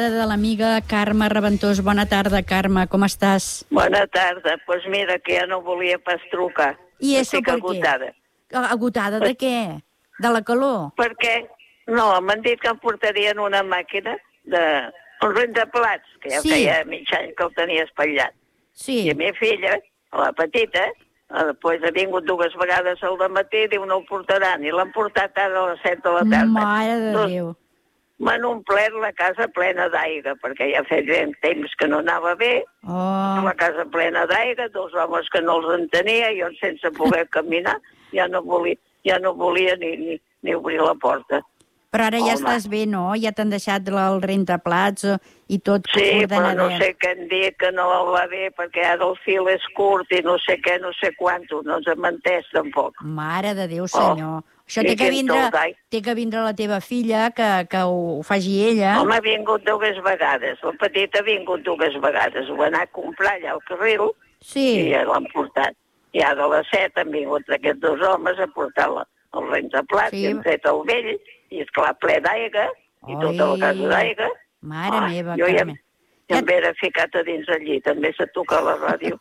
De l'amiga Carme Reventós. Bona tarda, Carme, com estàs? Bona tarda. Doncs mira, que ja no volia pas trucar. I això Estic per agotada. què? Agotada de què? De la calor? Perquè, no, m'han dit que em portarien una màquina un rentaplats, que ja feia mig any que el tenia espatllat. Sí. I a mi filla, la petita, després ha vingut 2 vegades al matí i diu no el portaran. I l'han portat ara a les 7 de la tarda. Mare de Déu. M'han omplert la casa plena d'aigua, perquè ja feia temps que no anava bé. La casa plena d'aigua, 2 homes que no els entenia, jo sense poder caminar, ja no volia ni obrir la porta. Però ara ja estàs bé, no? Ja t'han deixat el rentaplats i tot sí, ordenadet. Sí, però no sé què han dit, que no va bé, perquè ara el fil és curt i no sé què, no sé quanto, no ens hem entès tampoc. Mare de Déu, senyor. Això té que vindre la teva filla, que ho faci ella. Home, ha vingut 2 vegades. La petita ha vingut 2 vegades. Ho va anar a comprar allà al carril i ja l'han portat. I ara a les 7 han vingut aquests 2 homes a portar el rentaplats i han tret el vell i, esclar, ple d'aigua i tota la casa d'aigua. Mare meva, jo Carme. Ja em vera ficat a dins el llit, també se toca la ràdio.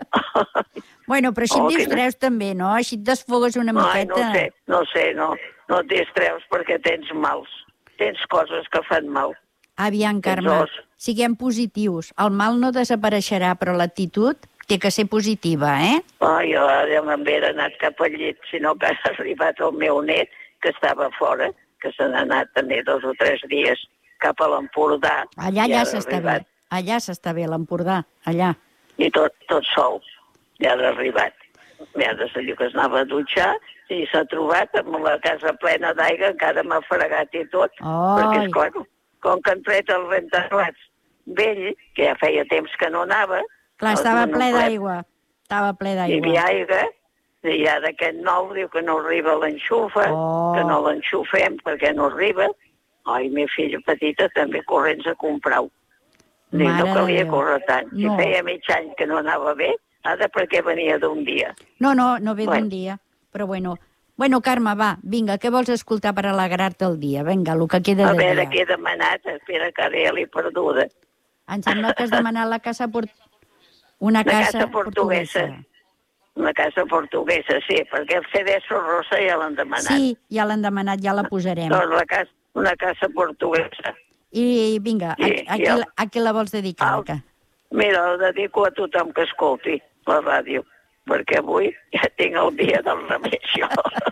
Bueno, però així et distreus també, no? Així et desfogues una miqueta. No et distreus perquè tens mals. Tens coses que fan mal. Aviam, Carme, siguem positius. El mal no desapareixerà, però l'actitud té que ser positiva, eh? Jo ja me'n vera anat cap al llit, sinó que ha arribat el meu net, que estava fora, que se n'ha anat també 2 o 3 dies cap a l'Empordà. Allà s'està bé. Allà s'està bé, l'Empordà, allà. I tot sol. Ja ha arribat. Merda, se diu que es anava a dutxar i s'ha trobat amb la casa plena d'aigua, encara m'ha fregat i tot. Perquè, esclar, com que han tret el rentaplats vell, que ja feia temps que no anava... Clar, estava ple d'aigua. Estava ple d'aigua. Hi havia aigua, i ara aquest nou diu que no arriba l'enxufa, que no l'enxufem perquè no arriba. Ai, mi filla petita també corrents a comprar-ho. No calia córrer tant. Si feia mig any que no anava bé, ara perquè venia d'un dia. No ve d'un dia, però bueno. Bueno, Carme, va, vinga, què vols escoltar per alegrar-te el dia? Vinga, el que queda de dia. A veure, què he demanat? Espera, que ara ja l'he perduda. Em sembla que has demanat la casa una casa portuguesa. Una casa portuguesa, sí, perquè el CD Sorrosa ja l'han demanat. Sí, ja l'han demanat, ja la posarem. Doncs una casa portuguesa. I vinga, a qui la vols dedicar? Mira, la dedico a tothom que escolti la ràdio, perquè avui ja tinc el dia del remeixo.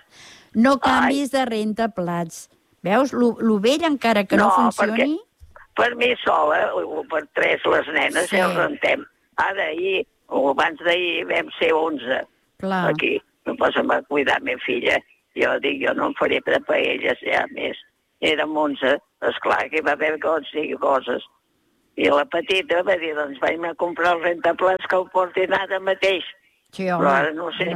No canvis de rentaplats. Veus, lo vell encara que no funcioni... Per mi sola, o per 3 les nenes, ja el rentem. Ara, ahir, o abans d'ahir, vam ser 11 aquí. No posa a cuidar mi filla. Jo dic, jo no em faré de paelles ja més. Érem 11, esclar, que hi va haver gots i coses. I la petita va dir, doncs vaig a comprar el rentaplats que el portin ara mateix. Sí, home. Però ara no sé.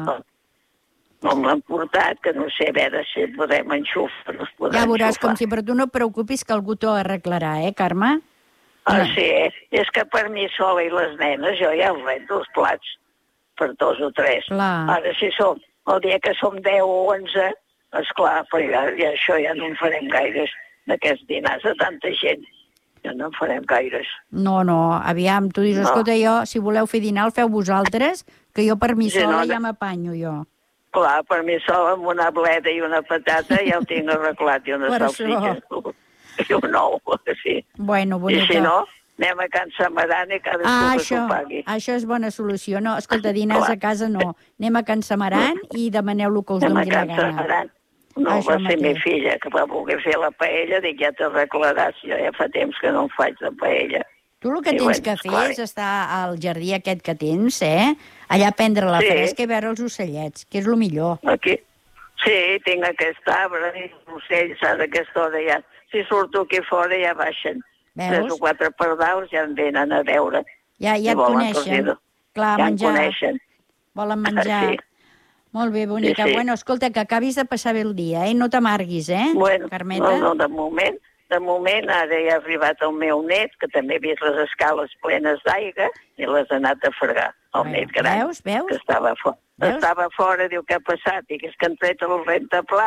Com l'han portat, que no sé, a veure si podem enxufar. Ja veuràs com si, però tu no et preocupis que algú t'ho arreglarà, Carme? Sí, és que per mi sola i les nenes, jo ja els rento els plats per 2 o 3. Ara, si som, el dia que som 10 o 11, esclar, però ja això ja no en farem gaires, d'aquests dinars de tanta gent. Ja no en farem gaires. No, aviam, tu dius, escolta, jo, si voleu fer dinar, el feu vosaltres, que jo per mi sola ja m'apanyo, jo. Clar, per mi sola, amb una bleda i una patata, ja ho tinc arreglat, i una salsitxa. I un ou, sí. Bueno, bonica. I si no, anem a Can Samaran i cadascú que s'ho pagui. Això és bona solució. No, escolta, dinars a casa no. Anem a Can Samaran i demaneu-lo que us doni la gana. No, va ser mi filla, que va voler fer la paella, dic, ja t'arreglaràs, jo ja fa temps que no em faig de paella. Tu el que tens que fer és estar al jardí aquest que tens, allà a prendre la fresca i veure els ocellets, que és el millor. Aquí? Sí, tinc aquest arbre i els ocells a aquesta hora ja. Si surto aquí fora ja baixen. 3 o 4 pardals ja em venen a veure. Ja et coneixen. Clar, ja menjar. Volen menjar. Sí. Molt bé, bonica. Sí. Bueno, escolta, que acabis de passar bé el dia, No t'amarguis, bueno, Carmeta? No, de moment ara ja ha arribat el meu net, que també ha vist les escales plenes d'aigua i les ha anat a fregar. El net gran, veus? Que estava fora. Estava fora, diu, què ha passat? Dic, és que han tret el rentaplats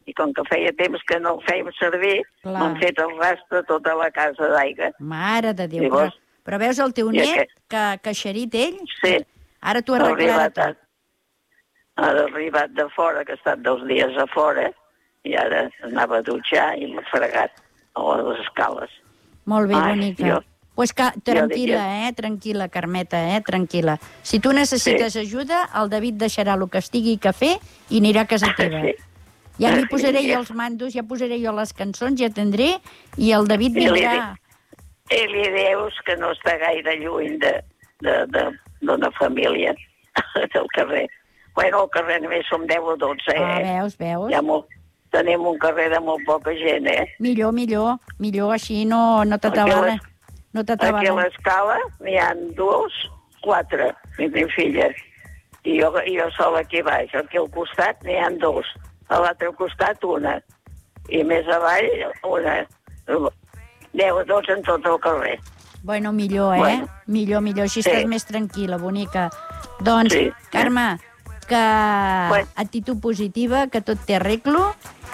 i com que feia temps que no el fèiem servir, m'han fet el rastre tota la casa d'aigua. Mare de Déu, però veus el teu net, que eixerit ell? Sí. Ara t'ho arreglarà tot. Ha arribat de fora, que ha estat 2 dies a fora, i ara anava a dutxar i m'ha fregat a les escales. Molt bé, bonica. Pues tranquil·la, tranquil·la, Carmeta, tranquil·la. Si tu necessites ajuda, el David deixarà el que estigui a fer i anirà a casa teva. Ja li posaré jo els mandos, ja posaré jo les cançons, ja tindré, i el David vindrà. I li dius que no està gaire lluny d'una família del carrer. Bueno, al carrer només som 10 o 12, veus? Tenim un carrer de molt poca gent, Millor, així no t'atabala. Aquí a l'escala n'hi ha 2, 4, mi filla. I jo sol aquí baix. Aquí al costat n'hi ha 2. A l'altre costat una. I més avall una. 10 o 12 en tot el carrer. Bueno, millor, Millor. Així estàs més tranquil·la, bonica. Doncs, Carme, que actitud positiva, que tot té arreglo.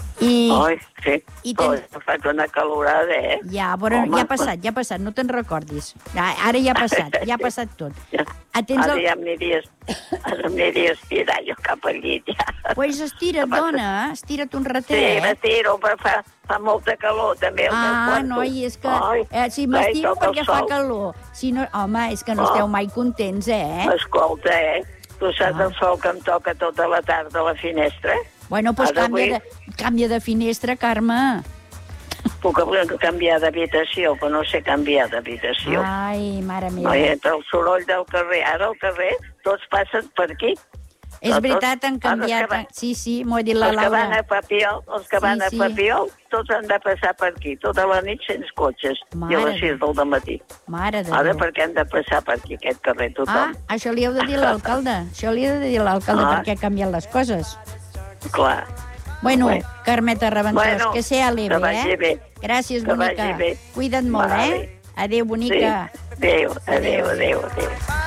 Ha fet una calorada, Ja, però ja ha passat, no te'n recordis. Ara ja ha passat tot. Ara ja m'aniria a estirar jo cap al llit, ja. Pues estira't, dona, estira't un ratet. Sí, m'estiro, però fa molta calor, també. Noi, és que... Si m'estiro perquè fa calor. Home, és que no esteu mai contents, Escolta, tu saps el sol que em toca tota la tarda a la finestra? Bueno, doncs canvia de finestra, Carme. Puc canviar d'habitació, però no sé canviar d'habitació. Ai, mare meva. Entre el soroll del carrer, ara al carrer, tots passen per aquí. És veritat, han canviat. Sí, m'ho ha dit la Laura. Els que van a Papiol, tots han de passar per aquí. Tota la nit sense cotxes. I a les 6 del matí. Mare de Déu. Ara perquè han de passar per aquí, aquest carrer, tothom. Això li heu de dir a l'alcalde. Perquè ha canviat les coses. Clar. Bueno, Carmeta Raventós, que sea leve, Que vagi bé. Gràcies, bonica. Cuida't molt, Adéu, bonica. Adéu.